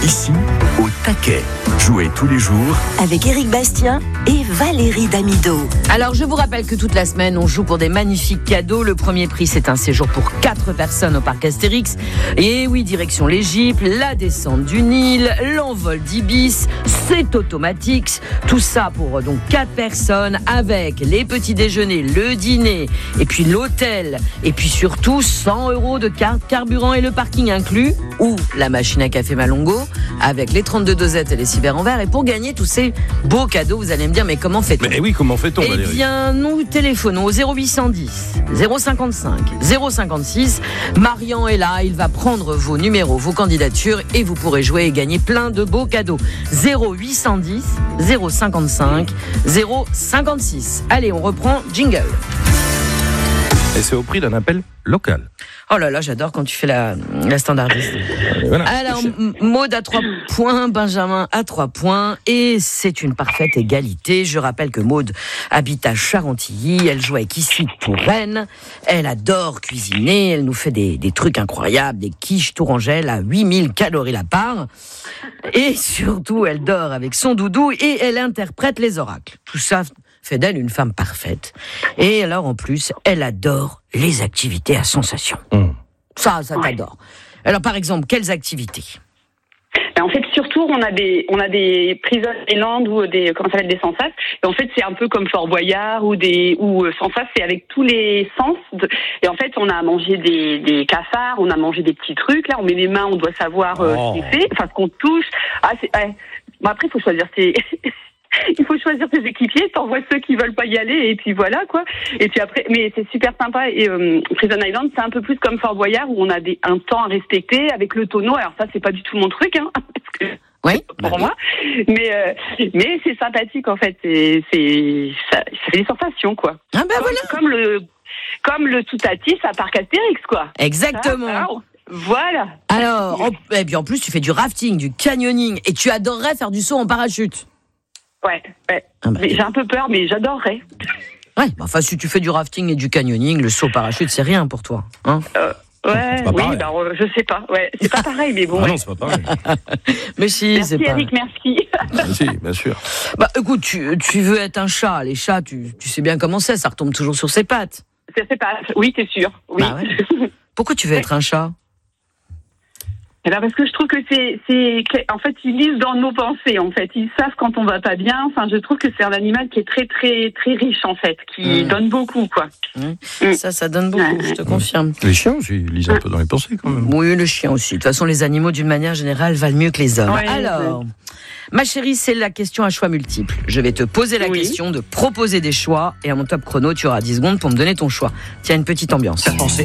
Ici, au taquet. Jouez tous les jours avec Éric Bastien et Valérie Damido. Alors, je vous rappelle que toute la semaine, on joue pour des magnifiques cadeaux. Le premier prix, c'est un séjour pour 4 personnes au parc Astérix. Et oui, direction l'Égypte, la descente du Nil, l'envol d'Ibis, c'est automatique. Tout ça pour donc 4 personnes avec les petits déjeuners, le dîner, et puis l'hôtel, et puis surtout 100 € de carte carburant et le parking inclus, ou la machine à café Malongo, avec les 32 dosettes et les cyber en verre. Et pour gagner tous ces beaux cadeaux, vous allez me dire, mais comment fait-on ? Mais oui, comment fait-on, Valérie ? Eh bien, nous téléphonons au 0810 055 056. Marian est là, il va prendre vos numéros, vos candidatures, et vous pourrez jouer et gagner plein de beaux cadeaux. 0810 055 056. Allez, on reprend jingle. Et c'est au prix d'un appel local. Oh là là, j'adore quand tu fais la standardiste. Voilà, alors, Maud à 3 points, Benjamin à 3 points, et c'est une parfaite égalité. Je rappelle que Maud habite à Charentilly, elle joue avec Ici pour Rennes, elle adore cuisiner, elle nous fait des trucs incroyables, des quiches tourangelles à 8000 calories la part, et surtout elle dort avec son doudou et elle interprète les oracles. Tout ça fait d'elle une femme parfaite. Et alors, en plus, elle adore les activités à sensation. Ça t'adore. Alors, par exemple, quelles activités ? En fait, surtout, on a des Prison Island ou des des Sensas. Et en fait, c'est un peu comme Fort Boyard ou Sensas, c'est avec tous les sens. Et en fait, on a mangé des cafards, on a mangé des petits trucs. Là, on met les mains, on doit savoir ce qu'on fait, enfin ce qu'on touche. Bon, après, il faut choisir il faut choisir ses équipiers, t'envoies ceux qui veulent pas y aller, et puis voilà, quoi. Et puis après, mais c'est super sympa. Et Prison Island, c'est un peu plus comme Fort Boyard, où on a un temps à respecter avec le tonneau. Alors ça, c'est pas du tout mon truc, hein, parce que oui, pour moi. Mais c'est sympathique, en fait. Ça fait des sensations, quoi. Ah ben voilà. Comme le Toutatis à Parc Astérix, quoi. Exactement. Voilà. Alors, et puis en plus, tu fais du rafting, du canyoning, et tu adorerais faire du saut en parachute. Ouais. Ah bah, mais j'ai un peu peur, mais j'adorerais. Ouais, enfin, si tu fais du rafting et du canyoning, le saut en parachute, c'est rien pour toi, hein ? Je sais pas. Ouais, c'est pas pareil, mais bon. Ah non, c'est pas pareil. Mais si, merci, c'est pas. Eric, merci. Si, bien sûr. Bah, écoute, tu veux être un chat. Les chats, tu sais bien comment c'est, ça retombe toujours sur ses pattes. Oui, c'est sûr. Oui. Bah ouais. Pourquoi tu veux être un chat ? Parce que je trouve que en fait, ils lisent dans nos pensées, en fait. Ils savent quand on va pas bien. Enfin, je trouve que c'est un animal qui est très, très, très riche, en fait, qui donne beaucoup, quoi. Ça donne beaucoup, je te confirme. Les chiens aussi, ils lisent un peu dans les pensées, quand même. Oui, le chien aussi. De toute façon, les animaux, d'une manière générale, valent mieux que les hommes. Ouais, alors, ma chérie, c'est la question à choix multiples. Je vais te poser la question de proposer des choix, et à mon top chrono, tu auras 10 secondes pour me donner ton choix. Tiens, une petite ambiance. Pensez